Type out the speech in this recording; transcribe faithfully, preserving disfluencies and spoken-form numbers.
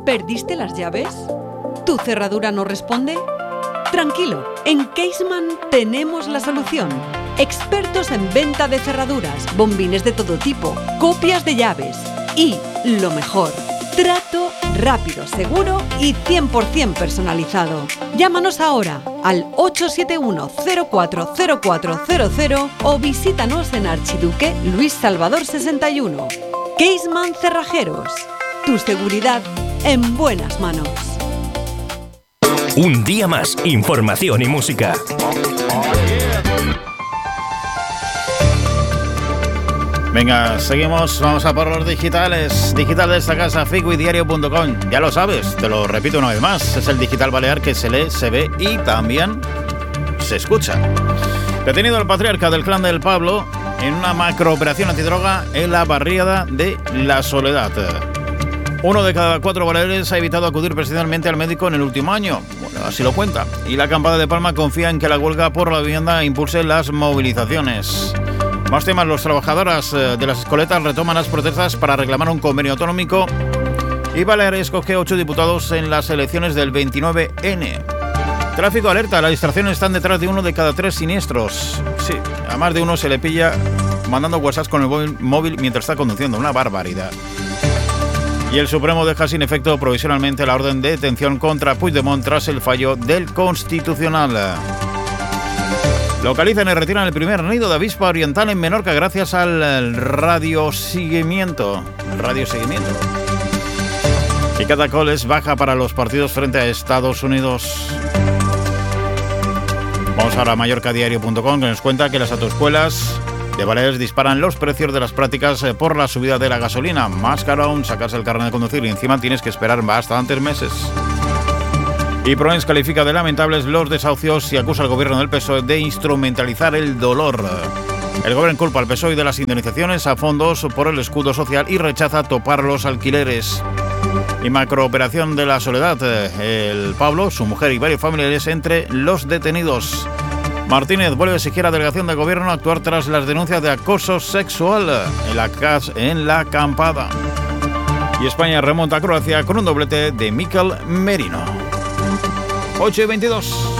¿Perdiste las llaves? ¿Tu cerradura no responde? Tranquilo, en Caseman tenemos la solución. Expertos en venta de cerraduras, bombines de todo tipo, copias de llaves y, lo mejor, trato rápido, seguro y cien por ciento personalizado. Llámanos ahora al ocho siete uno, cero cuatro cero cuatro cero cero o visítanos en Archiduque Luis Salvador sesenta y uno. Caseman Cerrajeros. Tu seguridad en buenas manos. Un día más, información y música. Venga, seguimos, vamos a por los digitales. Digital de esta casa, ficuidiario punto com. Ya lo sabes, te lo repito una vez más, es el digital balear que se lee, se ve y también se escucha. Detenido el patriarca del clan del Pablo en una macrooperación antidroga en la barriada de La Soledad. Uno de cada cuatro baleares ha evitado acudir presencialmente al médico en el último año. Bueno, así lo cuenta. Y la acampada de Palma confía en que la huelga por la vivienda impulse las movilizaciones. Más temas, los trabajadoras de las escoletas retoman las protestas para reclamar un convenio autonómico y Baleares escoge ocho diputados en las elecciones del veintinueve ene. Tráfico alerta, las distracciones están detrás de uno de cada tres siniestros. Sí, a más de uno se le pilla mandando WhatsApp con el móvil mientras está conduciendo, una barbaridad. Y el Supremo deja sin efecto provisionalmente la orden de detención contra Puigdemont tras el fallo del Constitucional. Localizan y retiran el primer nido de avispa oriental en Menorca gracias al radioseguimiento. Radioseguimiento. Y Catacoles baja para los partidos frente a Estados Unidos. Vamos ahora a mallorca diario punto com, que nos cuenta que las autoescuelas de Baleares disparan los precios de las prácticas por la subida de la gasolina. Más caro aún sacarse el carnet de conducir y encima tienes que esperar bastantes meses. Y Proens califica de lamentables los desahucios y acusa al gobierno del P S O E de instrumentalizar el dolor. El gobierno culpa al P S O E de las indemnizaciones a fondos por el escudo social y rechaza topar los alquileres. Y macrooperación de La Soledad. El Pablo, su mujer y varios familiares entre los detenidos. Martínez vuelve a exigir a delegación de gobierno actuar tras las denuncias de acoso sexual en la, cas- en la acampada. Y España remonta a Croacia con un doblete de Mikel Merino. ocho y veintidós.